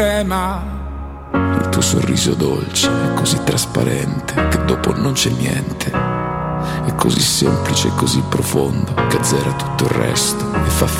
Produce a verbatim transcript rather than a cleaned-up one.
Il tuo sorriso dolce è così trasparente che dopo non c'è niente. È così semplice e così profondo che azzera tutto il resto e